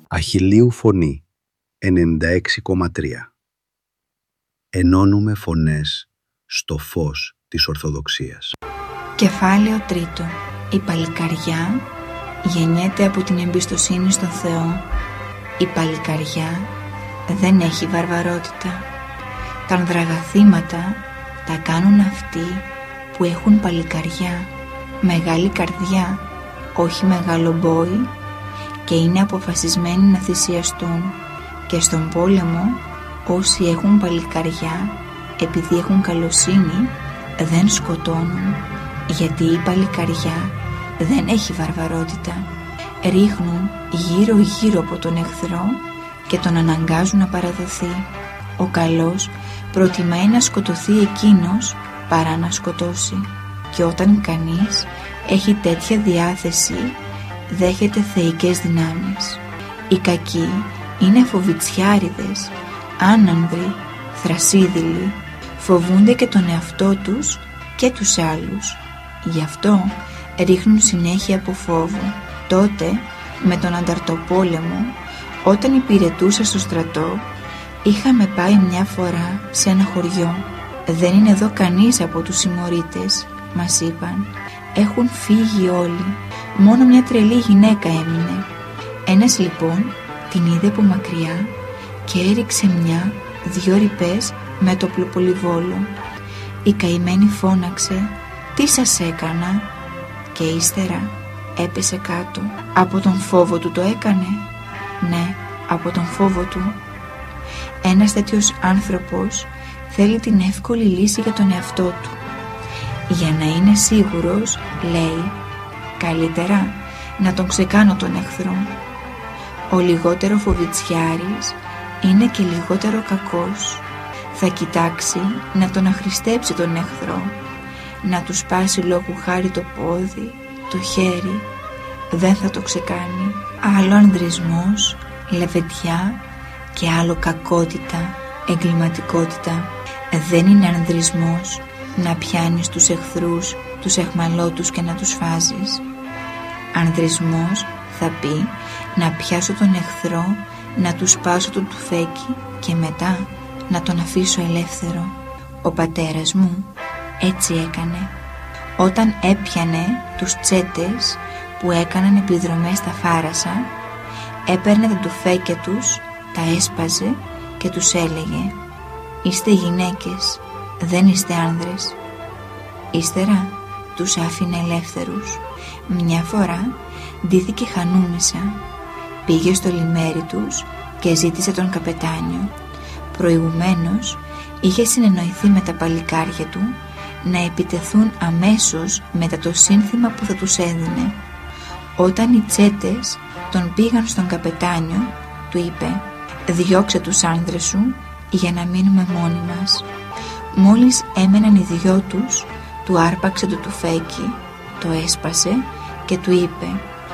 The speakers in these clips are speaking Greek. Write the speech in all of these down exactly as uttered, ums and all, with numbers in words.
Αχιλλείου Φωνή ενενήντα έξι κόμμα τρία. Ενώνουμε φωνές στο φως της Ορθοδοξίας. Κεφάλαιο τρίτο. Η παλικαριά γεννιέται από την εμπιστοσύνη στον Θεό. Η παλικαριά δεν έχει βαρβαρότητα. Τα ανδραγαθήματα τα κάνουν αυτοί που έχουν παλικαριά, μεγάλη καρδιά, όχι μεγάλο μπόι, και είναι αποφασισμένοι να θυσιαστούν. Και στον πόλεμο όσοι έχουν παλικαριά, επειδή έχουν καλοσύνη, δεν σκοτώνουν, γιατί η παλικαριά δεν έχει βαρβαρότητα. Ρίχνουν γύρω γύρω από τον εχθρό και τον αναγκάζουν να παραδοθεί. Ο καλός προτιμάει να σκοτωθεί εκείνος παρά να σκοτώσει. Και όταν κανείς έχει τέτοια διάθεση, δέχεται θεϊκές δυνάμεις. Οι κακοί είναι φοβητσιάριδες, άνανδροι, θρασίδηλοι, φοβούνται και τον εαυτό τους και τους άλλους. Γι' αυτό ρίχνουν συνέχεια από φόβο. Τότε, με τον Ανταρτοπόλεμο, όταν υπηρετούσα στο στρατό, είχαμε πάει μια φορά σε ένα χωριό. «Δεν είναι εδώ κανείς από τους συμμορίτες», μας είπαν. «Έχουν φύγει όλοι. Μόνο μια τρελή γυναίκα έμεινε». Ένας λοιπόν την είδε από μακριά και έριξε μια δυο ρηπές με το πλοπολιβόλο. Η καημένη φώναξε «Τι σας έκανα?» και ύστερα έπεσε κάτω. Από τον φόβο του το έκανε? Ναι, από τον φόβο του. Ένας τέτοιος άνθρωπος θέλει την εύκολη λύση για τον εαυτό του. Για να είναι σίγουρος, λέει, καλύτερα να τον ξεκάνω τον εχθρό. Ο λιγότερο φοβητσιάρης είναι και λιγότερο κακός. Θα κοιτάξει να τον αχρηστέψει τον εχθρό, να του σπάσει λόγου χάρη το πόδι, το χέρι. Δεν θα το ξεκάνει. Άλλο ανδρισμός, λεβεντιά και άλλο κακότητα, εγκληματικότητα. Δεν είναι ανδρισμός να πιάνεις τους εχθρούς, τους εχμαλώτους και να τους φάζεις. Ανδρισμός θα πει να πιάσω τον εχθρό, να του σπάσω το τουφέκι και μετά να τον αφήσω ελεύθερο. Ο πατέρας μου έτσι έκανε. Όταν έπιανε τους τσέτες που έκαναν επιδρομές στα Φάρασα, έπαιρνε τα τουφέκια τους, τα έσπαζε και τους έλεγε «Είστε γυναίκες, δεν είστε άνδρες». Ύστερα τους άφηνε ελεύθερους. Μια φορά ντύθηκε χανούμισσα, πήγε στο λιμέρι τους και ζήτησε τον καπετάνιο. Προηγουμένως είχε συνεννοηθεί με τα παλικάρια του να επιτεθούν αμέσως μετά το σύνθημα που θα τους έδινε. Όταν οι τσέτες τον πήγαν στον καπετάνιο, του είπε «Διώξε τους άνδρες σου για να μείνουμε μόνοι μας». Μόλις έμεναν οι δυο τους, του άρπαξε το τουφέκι, το έσπασε και του είπε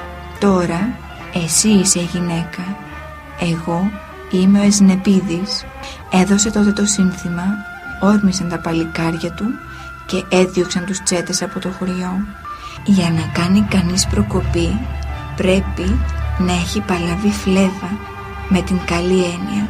«Τώρα εσύ είσαι γυναίκα, εγώ είμαι ο Εσνεπίδης». Έδωσε τότε το σύνθημα, όρμησαν τα παλικάρια του και έδιωξαν τους τσέτες από το χωριό. Για να κάνει κανείς προκοπή πρέπει να έχει παλαβή φλέβα με την καλή έννοια.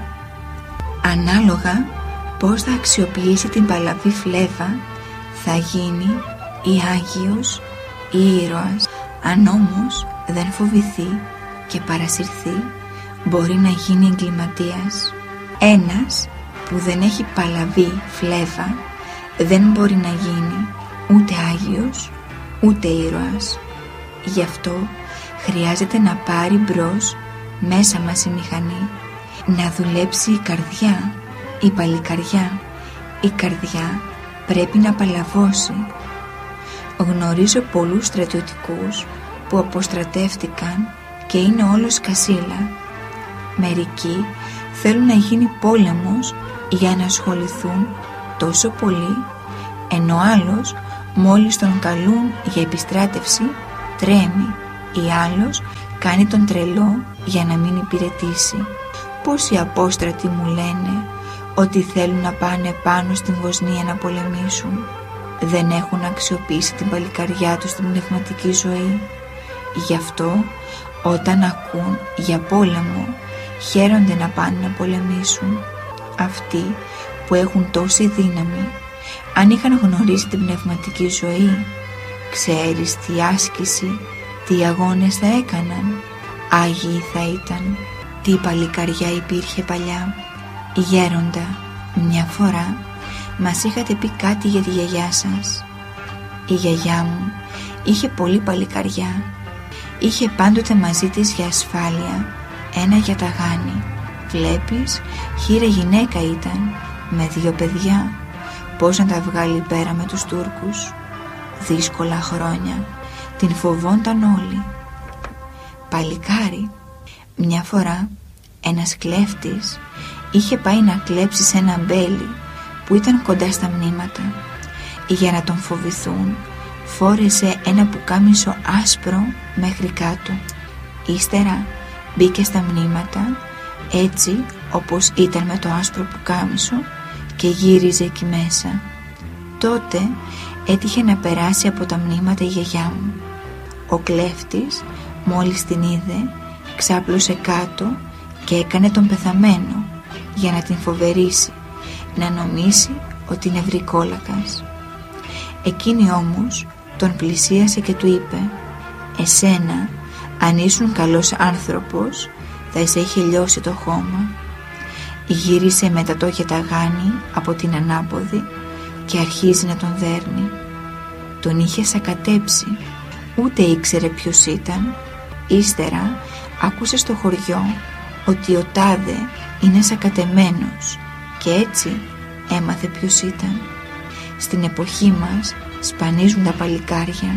Ανάλογα πώς θα αξιοποιήσει την παλαβή φλέβα θα γίνει ή άγιος ή ήρωας. Αν όμως δεν φοβηθεί και παρασυρθεί, μπορεί να γίνει εγκληματίας. Ένας που δεν έχει παλαβή φλέβα δεν μπορεί να γίνει ούτε άγιος ούτε ήρωας. Γι' αυτό χρειάζεται να πάρει μπρος μέσα μας η μηχανή, να δουλέψει η καρδιά, η παλικαριά. Η καρδιά πρέπει να παλαβώσει. Γνωρίζω πολλούς στρατιωτικούς που αποστρατεύτηκαν και είναι όλος κασίλα. Μερικοί θέλουν να γίνει πόλεμος για να ασχοληθούν τόσο πολύ, ενώ άλλος μόλις τον καλούν για επιστράτευση τρέμει, ή άλλος κάνει τον τρελό για να μην υπηρετήσει. Πόσοι απόστρατοι μου λένε ότι θέλουν να πάνε πάνω στην Βοσνία να πολεμήσουν. Δεν έχουν αξιοποιήσει την παλικαριά τους στην πνευματική ζωή. Γι' αυτό Όταν ακούν για πόλεμο, χαίρονται να πάνε να πολεμήσουν. Αυτοί που έχουν τόση δύναμη, αν είχαν γνωρίσει την πνευματική ζωή, ξέρεις τι άσκηση, τι αγώνες θα έκαναν, άγιοι θα ήταν. Τι παλικαριά υπήρχε παλιά. Γέροντα, μια φορά μας είχατε πει κάτι για τη γιαγιά σας. Η γιαγιά μου είχε πολύ παλικαριά. Είχε πάντοτε μαζί της για ασφάλεια ένα γιαταγάνι. Βλέπεις, χείρα γυναίκα ήταν, με δύο παιδιά. Πώς να τα βγάλει πέρα με τους Τούρκους. Δύσκολα χρόνια, την φοβόνταν όλοι. Παλικάρι. Μια φορά ένας κλέφτης είχε πάει να κλέψει σε ένα μπέλι που ήταν κοντά στα μνήματα. Για να τον φοβηθούν, φόρεσε ένα πουκάμισο άσπρο μέχρι κάτω. Ύστερα μπήκε στα μνήματα έτσι όπως ήταν με το άσπρο πουκάμισο και γύριζε εκεί μέσα. Τότε έτυχε να περάσει από τα μνήματα η γιαγιά μου. Ο κλέφτης μόλις την είδε, ξάπλωσε κάτω και έκανε τον πεθαμένο για να την φοβερήσει, να νομίσει ότι είναι βρικόλακας. Εκείνη όμως τον πλησίασε και του είπε «Εσένα, αν ήσουν καλός άνθρωπος, θα σε είχε λιώσει το χώμα». Γύρισε μετά το γιαταγάνι από την ανάποδη και αρχίζει να τον δέρνει. Τον είχε σακατέψει, ούτε ήξερε ποιος ήταν. Ύστερα άκουσε στο χωριό ότι ο τάδε είναι σακατεμένος και έτσι έμαθε ποιος ήταν. Στην εποχή μας σπανίζουν τα παλικάρια.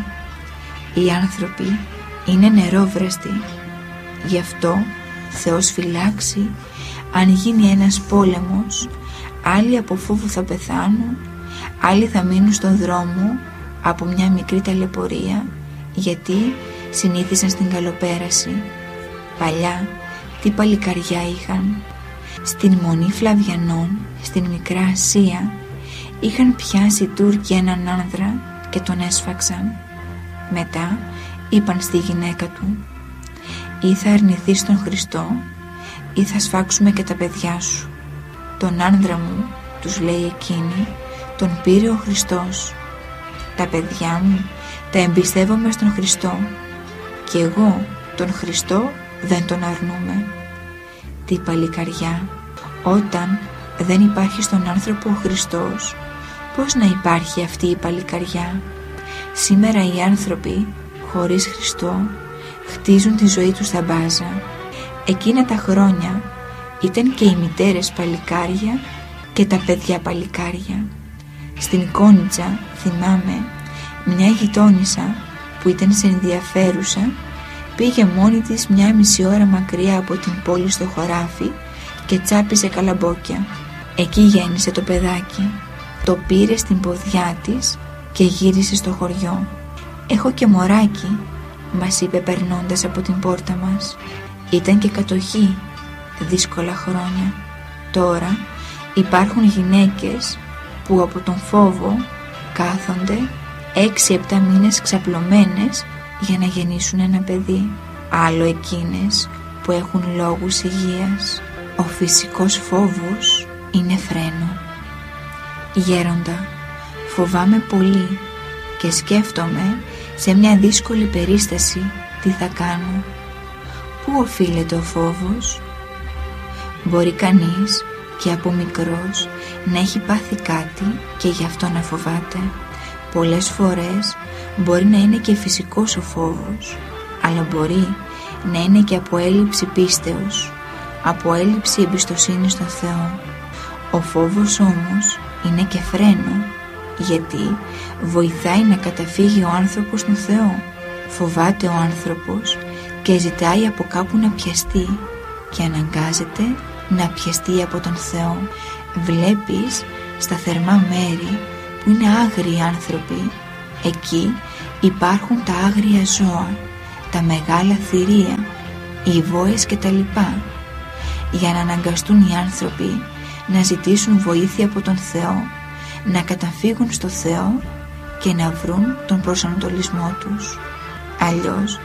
Οι άνθρωποι είναι νερόβραστοι. Γι' αυτό Θεός φυλάξει, αν γίνει ένας πόλεμος, άλλοι από φόβου θα πεθάνουν, άλλοι θα μείνουν στον δρόμο από μια μικρή ταλαιπωρία, γιατί συνήθισαν στην καλοπέραση. Παλιά τι παλικαριά είχαν. Στην Μονή Φλαβιανών, στην Μικρά Ασία, είχαν πιάσει οι Τούρκοι έναν άνδρα και τον έσφαξαν. Μετά είπαν στη γυναίκα του «Ή θα αρνηθείς τον Χριστό ή θα σφάξουμε και τα παιδιά σου». «Τον άνδρα μου», τους λέει εκείνη, «τον πήρε ο Χριστός. Τα παιδιά μου τα εμπιστεύομαι στον Χριστό και εγώ τον Χριστό δεν τον αρνούμε». Τι παλικαριά. Όταν δεν υπάρχει στον άνθρωπο ο Χριστός, πώς να υπάρχει αυτή η παλικαριά. Σήμερα οι άνθρωποι χωρίς Χριστό χτίζουν τη ζωή τους στα μπάζα. Εκείνα τα χρόνια ήταν και οι μητέρες παλικάρια και τα παιδιά παλικάρια. Στην Κόνιτσα θυμάμαι μια γειτόνισσα που ήταν σε ενδιαφέρουσα, πήγε μόνη της μια μισή ώρα μακριά από την πόλη στο χωράφι και τσάπιζε καλαμπόκια. Εκεί γέννησε το παιδάκι. Το πήρε στην ποδιά της και γύρισε στο χωριό. «Έχω και μωράκι», μας είπε περνώντας από την πόρτα μας. Ήταν και κατοχή, δύσκολα χρόνια. Τώρα υπάρχουν γυναίκες που από τον φόβο κάθονται έξι επτά μήνες ξαπλωμένες για να γεννήσουν ένα παιδί. Άλλο εκείνες που έχουν λόγους υγείας. Ο φυσικός φόβος είναι φρένο. Γέροντα, φοβάμαι πολύ και σκέφτομαι σε μια δύσκολη περίσταση τι θα κάνω. Πού οφείλεται ο φόβος? Μπορεί κανείς και από μικρός να έχει πάθει κάτι και γι' αυτό να φοβάται. Πολλές φορές μπορεί να είναι και φυσικός ο φόβος, αλλά μπορεί να είναι και από έλλειψη πίστεως, από έλλειψη εμπιστοσύνης στον Θεό. Ο φόβος όμως είναι και φρένο, γιατί βοηθάει να καταφύγει ο άνθρωπος στον Θεό. Φοβάται ο άνθρωπος και ζητάει από κάπου να πιαστεί και αναγκάζεται να πιαστεί από τον Θεό. Βλέπεις στα θερμά μέρη που είναι άγριοι άνθρωποι, εκεί υπάρχουν τα άγρια ζώα, τα μεγάλα θηρία, οι βόες και τα λοιπά. Για να αναγκαστούν οι άνθρωποι να ζητήσουν βοήθεια από τον Θεό, να καταφύγουν στο Θεό και να βρουν τον προσανατολισμό τους. Αλλιώς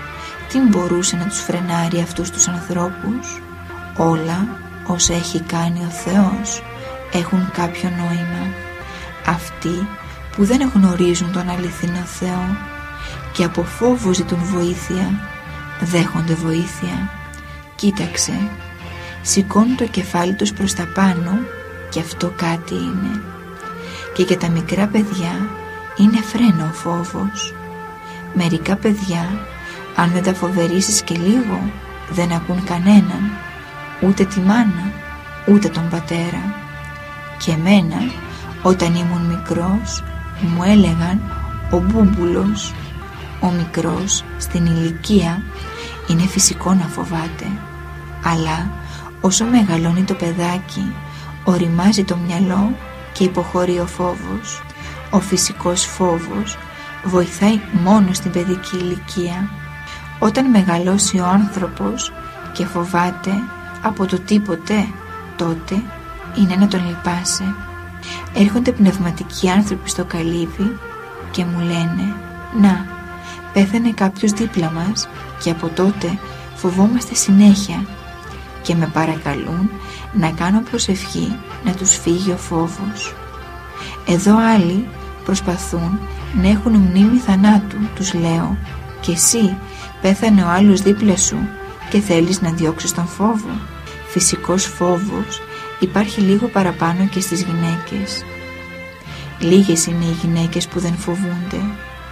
τι μπορούσε να τους φρενάρει αυτούς τους ανθρώπους? Όλα όσα έχει κάνει ο Θεός έχουν κάποιο νόημα. Αυτοί που δεν γνωρίζουν τον αληθινό Θεό και από φόβο ζητούν βοήθεια, δέχονται βοήθεια. Κοίταξε, σηκώνουν το κεφάλι τους προς τα πάνω και αυτό κάτι είναι. Και για τα μικρά παιδιά είναι φρένο ο φόβος. Μερικά παιδιά, αν δεν τα φοβερίσεις και λίγο, δεν ακούν κανέναν, ούτε τη μάνα, ούτε τον πατέρα. Και εμένα, όταν ήμουν μικρός, μου έλεγαν ο μπούμπουλος. Ο μικρός στην ηλικία είναι φυσικό να φοβάται, αλλά όσο μεγαλώνει το παιδάκι, οριμάζει το μυαλό και υποχωρεί ο φόβος. Ο φυσικός φόβος βοηθάει μόνο στην παιδική ηλικία. Όταν μεγαλώσει ο άνθρωπος και φοβάται από το τίποτε, τότε είναι να τον λυπάσαι. Έρχονται πνευματικοί άνθρωποι στο καλύβι και μου λένε «Να, πέθανε κάποιος δίπλα μας και από τότε φοβόμαστε συνέχεια», και με παρακαλούν να κάνω προσευχή να τους φύγει ο φόβος. Εδώ άλλοι προσπαθούν να έχουν μνήμη θανάτου, τους λέω, «Και εσύ πέθανε ο άλλος δίπλα σου και θέλεις να διώξεις τον φόβο?» Φυσικός φόβος υπάρχει λίγο παραπάνω και στις γυναίκες. Λίγες είναι οι γυναίκες που δεν φοβούνται.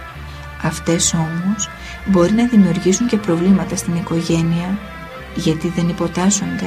Αυτές όμως μπορεί να δημιουργήσουν και προβλήματα στην οικογένεια, γιατί δεν υποτάσσονται,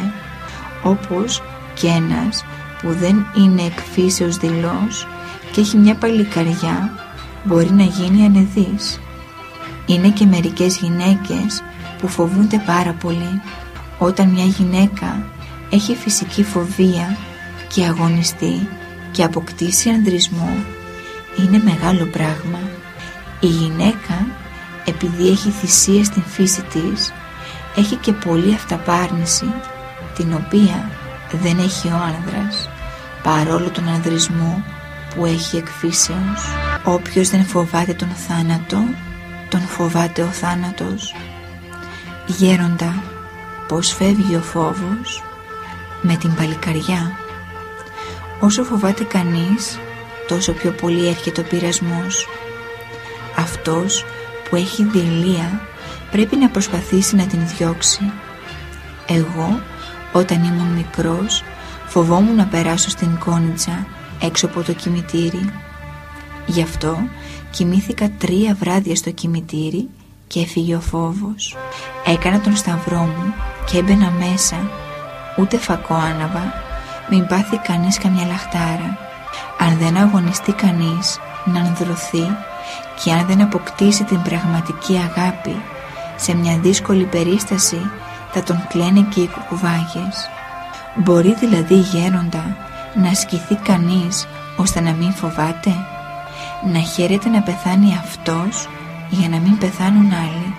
όπως και ένας που δεν είναι εκ φύσεως δειλός και έχει μια παλικαριά μπορεί να γίνει ανεδής. Είναι και μερικές γυναίκες που φοβούνται πάρα πολύ. Όταν μια γυναίκα έχει φυσική φοβία και αγωνιστεί και αποκτήσει ανδρισμό, είναι μεγάλο πράγμα. Η γυναίκα, επειδή έχει θυσία στην φύση της, έχει και πολλή αυταπάρνηση, την οποία δεν έχει ο άνδρας, παρόλο τον ανδρισμό που έχει εκ φύσεως. Όποιος δεν φοβάται τον θάνατο, τον φοβάται ο θάνατος. Γέροντα, πώς φεύγει ο φόβος? Με την παλικαριά. Όσο φοβάται κανείς, τόσο πιο πολύ έρχεται ο πειρασμός. Αυτός που έχει δειλία πρέπει να προσπαθήσει να την διώξει. Εγώ, όταν ήμουν μικρός, φοβόμουν να περάσω στην κόνιτσα έξω από το κημητήρι. Γι' αυτό κοιμήθηκα τρία βράδια στο κημητήρι και έφυγε ο φόβος. Έκανα τον σταυρό μου και έμπαινα μέσα. Ούτε φακό άναβα, μην πάθει κανείς καμιά λαχτάρα. Αν δεν αγωνιστεί κανείς να ανδρωθεί και αν δεν αποκτήσει την πραγματική αγάπη, σε μια δύσκολη περίσταση θα τον κλαίνε και οι κουκουβάγες. Μπορεί δηλαδή, γέροντα, να ασκηθεί κανείς ώστε να μην φοβάται? Να χαίρεται να πεθάνει αυτός για να μην πεθάνουν άλλοι.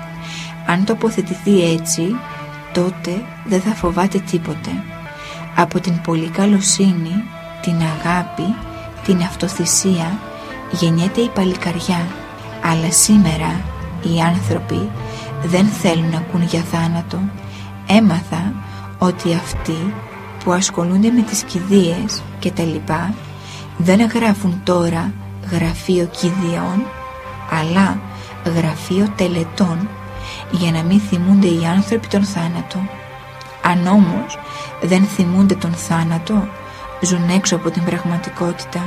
Αν τοποθετηθεί έτσι, τότε δεν θα φοβάται τίποτε. Από την πολύ καλοσύνη, την αγάπη, την αυτοθυσία γεννιέται η παλικαριά. Αλλά σήμερα οι άνθρωποι δεν θέλουν να ακούν για θάνατο. Έμαθα ότι αυτοί που ασχολούνται με τις κηδείες και τα λοιπά δεν γράφουν τώρα γραφείο κηδείων, αλλά γραφείο τελετών, για να μην θυμούνται οι άνθρωποι τον θάνατο. Αν όμως δεν θυμούνται τον θάνατο, ζουν έξω από την πραγματικότητα.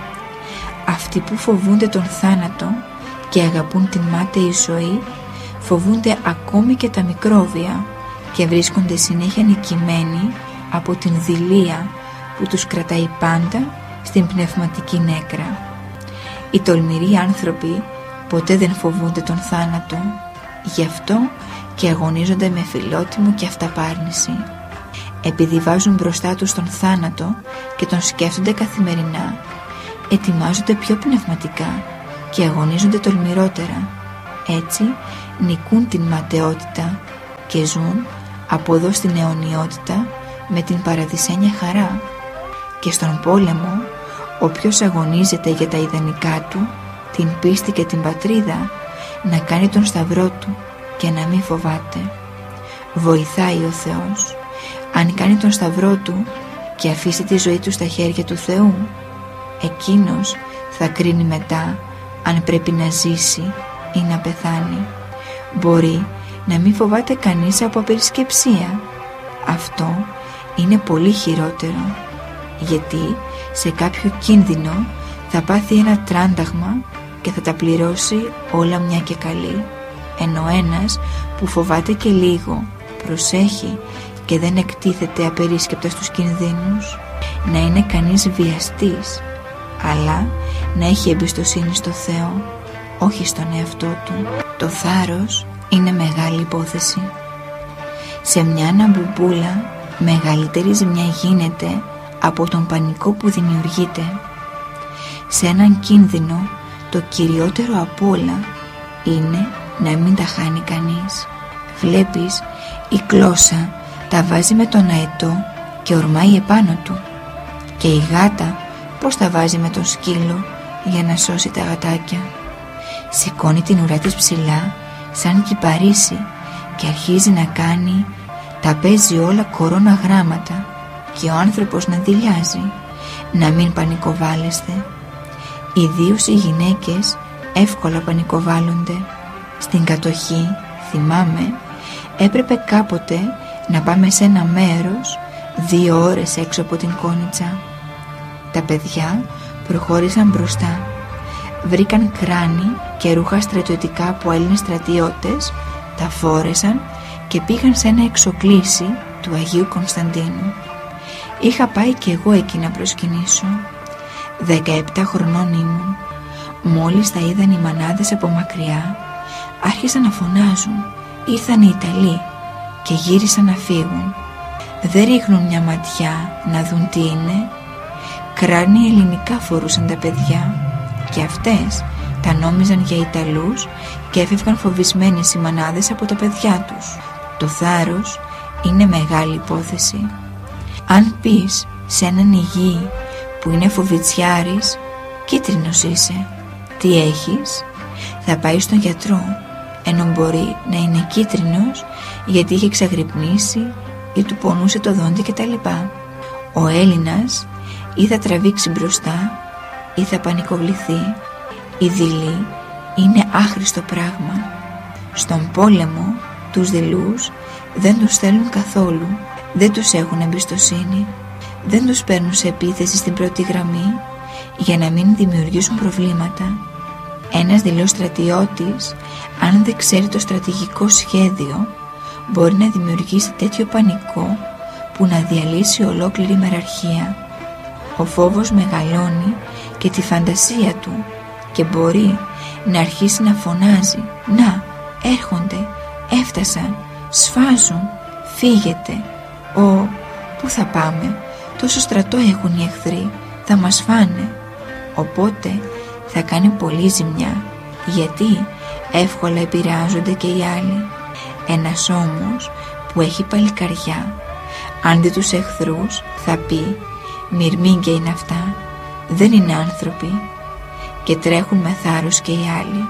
Αυτοί που φοβούνται τον θάνατο και αγαπούν την μάταιη ζωή, φοβούνται ακόμη και τα μικρόβια και βρίσκονται συνέχεια νικημένοι από την δειλία που τους κρατάει πάντα στην πνευματική νέκρα. Οι τολμηροί άνθρωποι ποτέ δεν φοβούνται τον θάνατο, γι' αυτό και αγωνίζονται με φιλότιμο και αυταπάρνηση. Επειδή βάζουν μπροστά τους τον θάνατο και τον σκέφτονται καθημερινά, ετοιμάζονται πιο πνευματικά και αγωνίζονται τολμηρότερα. Έτσι νικούν την ματαιότητα και ζουν από εδώ στην αιωνιότητα με την παραδεισένια χαρά. Και στον πόλεμο, όποιος αγωνίζεται για τα ιδανικά του, την πίστη και την πατρίδα, να κάνει τον σταυρό του και να μην φοβάται. Βοηθάει ο Θεός. Αν κάνει τον σταυρό του και αφήσει τη ζωή του στα χέρια του Θεού, εκείνος θα κρίνει μετά αν πρέπει να ζήσει ή να πεθάνει. Μπορεί να μην φοβάται κανείς από απερισκεψία. Αυτό είναι πολύ χειρότερο, γιατί σε κάποιο κίνδυνο θα πάθει ένα τράνταγμα και θα τα πληρώσει όλα μια και καλή. Ενώ ένας που φοβάται και λίγο, προσέχει και δεν εκτίθεται απερίσκεπτα στους κινδύνους, να είναι κανείς βιαστής, αλλά να έχει εμπιστοσύνη στο Θεό, όχι στον εαυτό του. Το θάρρος είναι μεγάλη υπόθεση. Σε μια αναμπομπούλα μεγαλύτερη ζημιά γίνεται από τον πανικό που δημιουργείται. Σε έναν κίνδυνο το κυριότερο απ' όλα είναι να μην τα χάνει κανείς. Βλέπεις, η κλώσσα τα βάζει με τον αετό και ορμάει επάνω του, και η γάτα πως τα βάζει με τον σκύλο για να σώσει τα γατάκια. Σηκώνει την ουρά της ψηλά σαν κυπαρίσι και αρχίζει να κάνει, τα παίζει όλα κορώνα γράμματα, και ο άνθρωπος να δειλιάζει. Να μην πανικοβάλλεστε. Ιδίως οι γυναίκες εύκολα πανικοβάλλονται. Στην κατοχή, θυμάμαι, έπρεπε κάποτε να πάμε σε ένα μέρος δύο ώρες έξω από την Κόνιτσα. Τα παιδιά προχώρησαν μπροστά. Βρήκαν κράνη και ρούχα στρατιωτικά από Έλληνες στρατιώτες, τα φόρεσαν και πήγαν σε ένα εξοκλήσι του Αγίου Κωνσταντίνου. Είχα πάει κι εγώ εκεί να προσκυνήσω. Δεκαεπτά χρονών ήμουν. Μόλις τα είδαν οι μανάδες από μακριά, άρχισαν να φωνάζουν. Ήρθαν οι Ιταλοί και γύρισαν να φύγουν. Δεν ρίχνουν μια ματιά να δουν τι είναι. Κράνη ελληνικά φορούσαν τα παιδιά, και αυτές τα νόμιζαν για Ιταλούς και έφευγαν φοβισμένες οι μανάδες από τα παιδιά τους. Το θάρρος είναι μεγάλη υπόθεση. Αν πεις σε έναν υγιή που είναι φοβητσιάρης, κίτρινος είσαι, τι έχεις, θα πάει στον γιατρό, ενώ μπορεί να είναι κίτρινος γιατί είχε ξαγρυπνήσει ή του πονούσε το δόντι κτλ. Ο Έλληνας ή θα τραβήξει μπροστά ή θα πανικοβληθεί. Η δειλή είναι άχρηστο πράγμα. Στον πόλεμο τους δειλούς δεν τους θέλουν καθόλου, δεν τους έχουν εμπιστοσύνη, δεν τους παίρνουν σε επίθεση στην πρώτη γραμμή για να μην δημιουργήσουν προβλήματα. Ένας δειλός στρατιώτης, αν δεν ξέρει το στρατηγικό σχέδιο, μπορεί να δημιουργήσει τέτοιο πανικό που να διαλύσει ολόκληρη μεραρχία. Ο φόβος μεγαλώνει και τη φαντασία του και μπορεί να αρχίσει να φωνάζει «Να, έρχονται, έφτασαν, σφάζουν, φύγετε, ω, πού θα πάμε, τόσο στρατό έχουν οι εχθροί, θα μας φάνε». Οπότε θα κάνει πολύ ζημιά, γιατί εύκολα επηρεάζονται και οι άλλοι. Ένας όμως που έχει παλικαριά, αν δει τους εχθρούς θα πει «Μυρμήγκια είναι αυτά, δεν είναι άνθρωποι», και τρέχουν με θάρρος και οι άλλοι.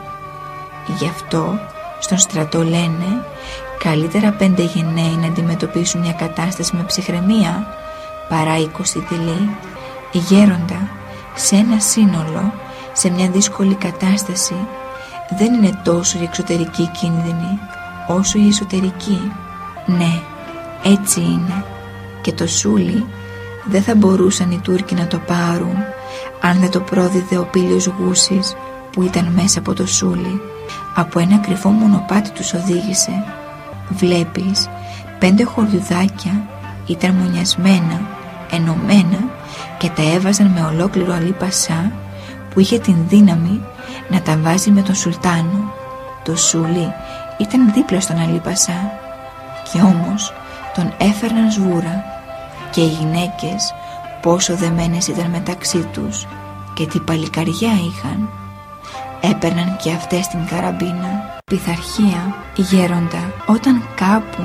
Γι' αυτό στον στρατό λένε καλύτερα πέντε γενναίοι να αντιμετωπίσουν μια κατάσταση με ψυχραιμία παρά είκοσι δειλοί. Γέροντα, σε ένα σύνολο, σε μια δύσκολη κατάσταση, δεν είναι τόσο η εξωτερική κίνδυνη όσο η εσωτερική. Ναι, έτσι είναι. Και το Σούλι δεν θα μπορούσαν οι Τούρκοι να το πάρουν αν δεν το πρόδιδε ο Πήλιος Γούσης που ήταν μέσα από το Σούλι. Από ένα κρυφό μονοπάτι τους οδήγησε. Βλέπεις, πέντε χωριουδάκια ήταν μονιασμένα, ενωμένα, και τα έβαζαν με ολόκληρο Αλή Πασά που είχε την δύναμη να τα βάζει με τον Σουλτάνο. Το Σούλι ήταν δίπλα στον Αλή Πασά, και όμως τον έφερναν σβούρα. Και οι γυναίκες πόσο δεμένες ήταν μεταξύ τους και τι παλικαριά είχαν. Έπαιρναν και αυτές την καραμπίνα. Πειθαρχία, γέροντα, όταν κάπου